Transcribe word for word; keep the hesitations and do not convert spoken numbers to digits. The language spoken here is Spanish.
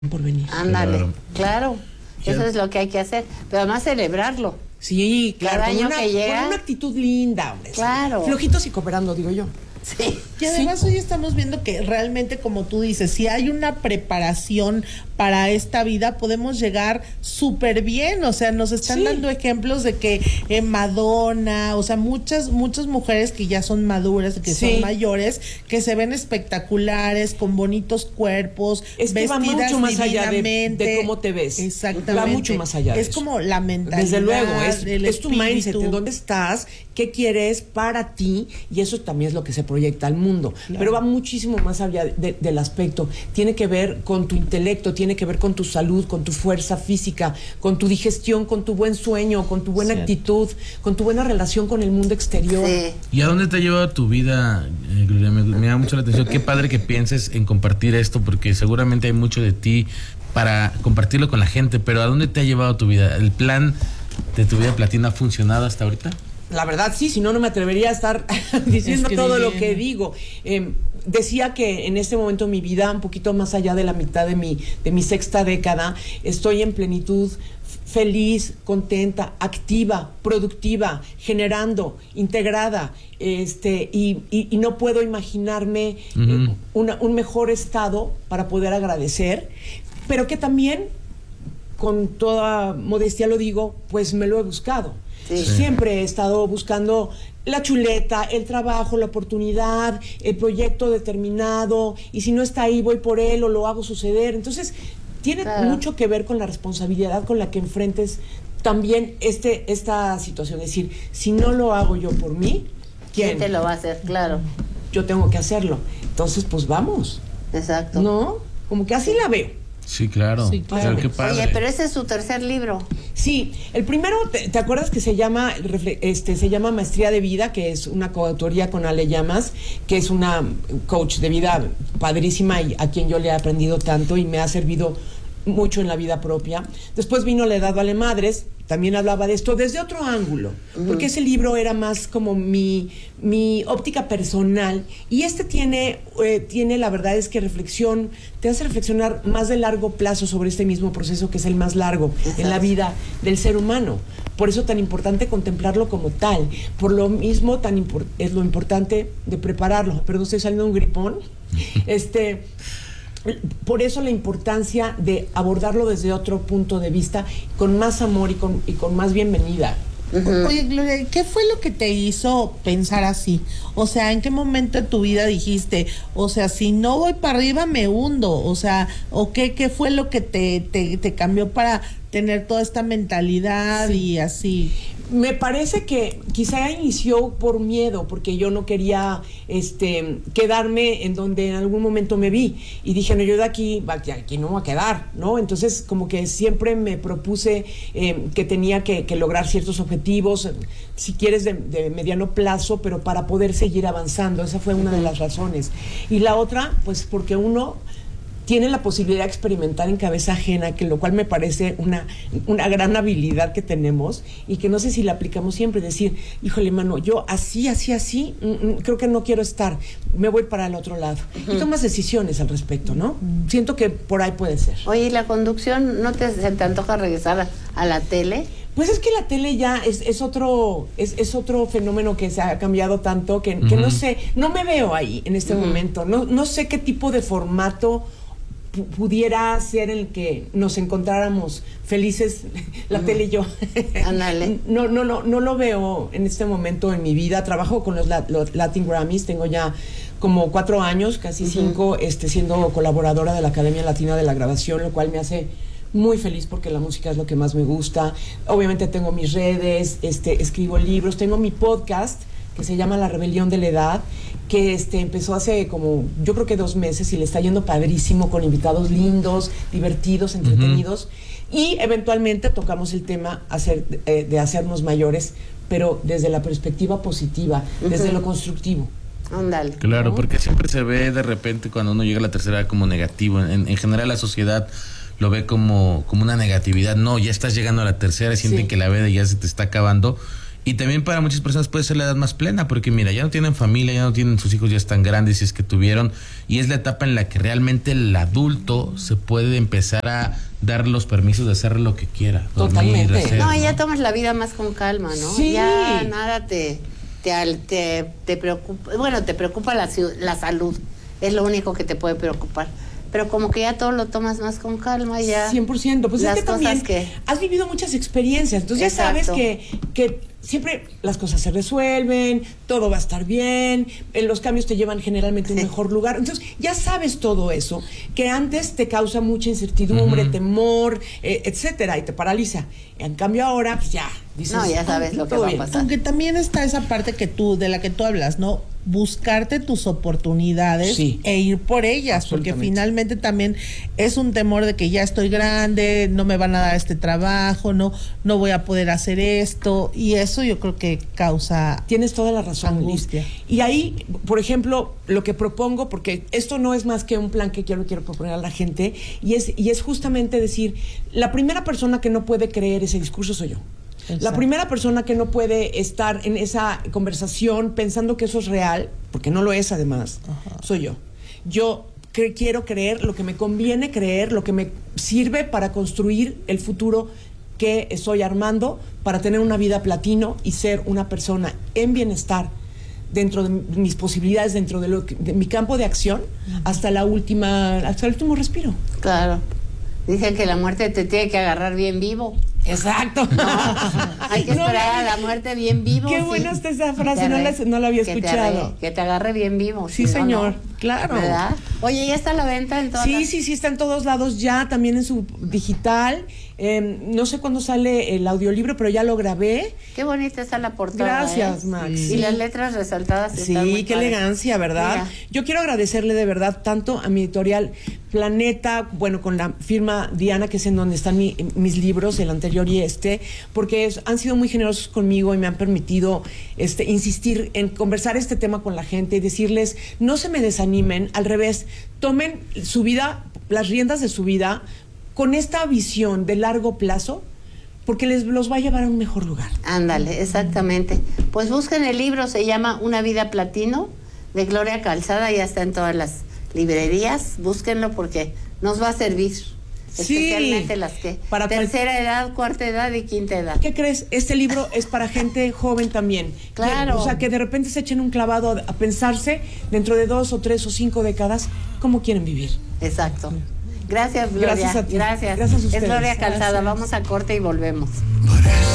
por venir. Ándale, Claro. claro. Eso es lo que hay que hacer. Pero además celebrarlo. Sí, claro. Cada Con año una, que llega. con una actitud linda, hombre. Claro. Flojitos y cooperando, digo yo. Sí. Y además hoy estamos viendo que realmente, como tú dices, si hay una preparación para esta vida, podemos llegar súper bien. O sea, nos están Sí. dando ejemplos de que eh, Madonna, o sea, muchas muchas mujeres que ya son maduras, que Sí. son mayores, que se ven espectaculares, con bonitos cuerpos, Es que va vestidas mucho más allá de- divinamente. de cómo te ves. Exactamente. Va mucho más allá de Es eso. como la mentalidad. Desde luego, es, el es tu mindset, espíritu. en dónde estás, qué quieres para ti, y eso también es lo que se proyecta al mundo. Claro. Pero va muchísimo más allá de- del aspecto. Tiene que ver con tu intelecto, tiene que ver con tu salud, con tu fuerza física, con tu digestión, con tu buen sueño, con tu buena Cierto. actitud, con tu buena relación con el mundo exterior. Sí. ¿Y a dónde te ha llevado tu vida, eh, Gloria? Me, me da mucho la atención. Qué padre que pienses en compartir esto, porque seguramente hay mucho de ti para compartirlo con la gente, pero ¿a dónde te ha llevado tu vida? ¿El plan de tu vida platino ha funcionado hasta ahorita? La verdad sí, si no, no me atrevería a estar diciendo Es que todo lo divino. que digo. Eh, decía que en este momento de mi vida, un poquito más allá de la mitad de mi, de mi sexta década, estoy en plenitud, f- feliz, contenta, activa, productiva, generando, integrada, este, y, y- y no puedo imaginarme Ujú. eh, una- un mejor estado para poder agradecer, pero que también, con toda modestia lo digo, pues me lo he buscado. Sí. Siempre he estado buscando la chuleta, el trabajo, la oportunidad, el proyecto determinado, y si no está ahí voy por él o lo hago suceder. Entonces, tiene Claro. mucho que ver con la responsabilidad con la que enfrentes también este, esta situación. Es decir, si no lo hago yo por mí, ¿quién? ¿Quién te lo va a hacer? Claro. Yo tengo que hacerlo. Entonces, pues vamos, Exacto. ¿no? Como que así la veo. Sí, claro. Sí, claro. Pero qué padre. Oye, pero ese es su tercer libro. Sí, el primero, ¿te, te acuerdas que se llama refle- este se llama Maestría de Vida, que es una coautoría con Ale Llamas, que es una coach de vida padrísima y a quien yo le he aprendido tanto y me ha servido mucho en la vida propia? Después vino La Edad Vale Madres, también hablaba de esto desde otro ángulo, porque ese libro era más como mi, mi óptica personal, y este tiene, eh, tiene, la verdad es que reflexión, te hace reflexionar más de largo plazo sobre este mismo proceso que es el más largo en la vida del ser humano. Por eso tan importante contemplarlo como tal, por lo mismo tan impor- es lo importante de prepararlo. Perdón, estoy saliendo de un gripón. este... Por eso la importancia de abordarlo desde otro punto de vista, con más amor y con, y con más bienvenida. Oye, Gloria, ¿qué fue lo que te hizo pensar así? O sea, ¿en qué momento de tu vida dijiste, o sea, si no voy para arriba me hundo? O sea, ¿o qué, qué fue lo que te, te, te cambió para tener toda esta mentalidad y así? Me parece que quizá inició por miedo, porque yo no quería este, quedarme en donde en algún momento me vi. Y dije, no, yo de aquí, aquí no me voy a quedar, ¿no? Entonces, como que siempre me propuse eh, que tenía que, que lograr ciertos objetivos, si quieres de, de mediano plazo, pero para poder seguir avanzando. Esa fue una de las razones. Y la otra, pues porque uno tiene la posibilidad de experimentar en cabeza ajena, que lo cual me parece una, una gran habilidad que tenemos y que no sé si la aplicamos siempre. Decir, híjole, mano, yo así, así, así, mm, mm, creo que no quiero estar, me voy para el otro lado. Y tomas decisiones al respecto, ¿no? Siento que por ahí puede ser. Oye, ¿y la conducción no te, se te antoja regresar a, a la tele? Pues es que la tele ya es, es otro es, es otro fenómeno que se ha cambiado tanto que, que Ujú. no sé, no me veo ahí en este momento. No, no sé qué tipo de formato pu- pudiera ser el que nos encontráramos felices la tele y yo. Ándale. No, no, no, no lo veo en este momento en mi vida. Trabajo con los, la- los Latin Grammys, tengo ya como cuatro años, casi cinco, este, siendo colaboradora de la Academia Latina de la Grabación, lo cual me hace muy feliz porque la música es lo que más me gusta. Obviamente tengo mis redes, este, escribo libros, tengo mi podcast que se llama La Rebelión de la Edad, que este, empezó hace como, yo creo que dos meses y le está yendo padrísimo, con invitados lindos, divertidos, entretenidos. Y eventualmente tocamos el tema hacer, eh, de hacernos mayores, pero desde la perspectiva positiva, desde lo constructivo. Ándale. Claro, porque siempre se ve de repente cuando uno llega a la tercera edad como negativo. En, en general la sociedad lo ve como, como una negatividad. No, ya estás llegando a la tercera, sienten Sí. que la vida ya se te está acabando. Y también para muchas personas puede ser la edad más plena, porque mira, ya no tienen familia, ya no tienen, sus hijos ya están grandes si es que tuvieron, y es la etapa en la que realmente el adulto se puede empezar a dar los permisos de hacer lo que quiera. Totalmente. Dormir, hacer, No, ¿no? ya tomas la vida más con calma, ¿no? Sí. Ya nada te, te, al- te, te preocupa, bueno, te preocupa la, ciu- la salud, es lo único que te puede preocupar. Pero como que ya todo lo tomas más con calma, ya. cien por ciento. Pues las es que también cosas que- has vivido muchas experiencias, entonces ya sabes Exacto. que, que siempre las cosas se resuelven, todo va a estar bien, eh, los cambios te llevan generalmente a un Sí. mejor lugar. Entonces ya sabes todo eso, que antes te causa mucha incertidumbre, Ujú. temor, eh, etcétera, y te paraliza. En cambio ahora, pues ya, dices, No, ya "Ah, sabes lo que todo va a bien". pasar. Aunque también está esa parte que tú, de la que tú hablas, ¿no? Buscarte tus oportunidades Sí. e ir por ellas, porque Absolutamente. finalmente también es un temor de que ya estoy grande, no me van a dar este trabajo, no, no voy a poder hacer esto, y eso yo creo que causa Tienes toda la razón, Liz. Angustia. Y ahí, por ejemplo, lo que propongo, porque esto no es más que un plan que quiero, quiero proponer a la gente, y es, y es justamente decir, la primera persona que no puede creer ese discurso soy yo. La Exacto. primera persona que no puede estar en esa conversación pensando que eso es real, porque no lo es además, Ajá. soy yo. Yo cre- quiero creer lo que me conviene creer, lo que me sirve para construir el futuro que estoy armando, para tener una vida platino y ser una persona en bienestar dentro de mis posibilidades, dentro de, lo que- de mi campo de acción, hasta la última, hasta el último respiro. Claro. Dicen que la muerte te tiene que agarrar bien vivo. Exacto. Hay que No, esperar a la muerte bien vivo. Qué sí. buena está esa Que frase, te no la, arre- no la había que te escuchado. arre- que te agarre bien vivo. Sí, si no, señor, no. claro. ¿Verdad? Oye, ya está a la venta en todas Sí, las- sí, sí, está en todos lados ya, también en su digital. Eh, no sé cuándo sale el audiolibro, pero ya lo grabé. Qué bonita está la portada. Gracias, ¿eh? Max. Y Sí. las letras resaltadas. Sí, están muy qué padres. elegancia, ¿verdad? Mira. Yo quiero agradecerle de verdad tanto a mi editorial Planeta, bueno, con la firma Diana, que es en donde están mi- mis libros, el anterior y este, porque es- han sido muy generosos conmigo y me han permitido este, insistir en conversar este tema con la gente y decirles, no se me desanimen, al revés, tomen su vida, las riendas de su vida, con esta visión de largo plazo, porque les los va a llevar a un mejor lugar. Ándale, exactamente. Pues busquen el libro, se llama Una vida platino, de Gloria Calzada, ya está en todas las librerías. Búsquenlo porque nos va a servir. Sí, Especialmente las que para cual- tercera edad, cuarta edad y quinta edad. ¿Qué crees? Este libro es para gente joven también. Claro. Que- o sea, que de repente se echen un clavado a, a pensarse dentro de dos o tres o cinco décadas cómo quieren vivir. Exacto. Gracias, Gloria. Gracias a ti. Gracias. Gracias a Es ustedes. Gloria Calzada. Gracias. Vamos a corte y volvemos.